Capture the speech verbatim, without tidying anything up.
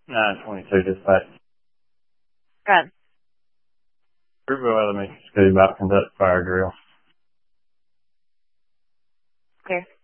nine twenty-two dispatch. Good. Groupville Elementary School about to conduct fire drill. Clear.